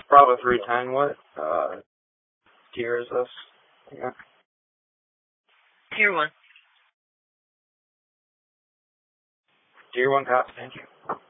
Bravo 310, what tier is this? Yeah. Tier 1. Tier 1 cop, thank you.